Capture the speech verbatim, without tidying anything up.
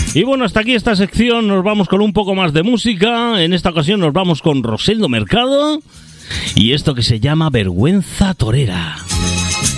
Y bueno, hasta aquí esta sección, nos vamos con un poco más de música. En esta ocasión nos vamos con Rosendo Mercado y esto que se llama Vergüenza Torera.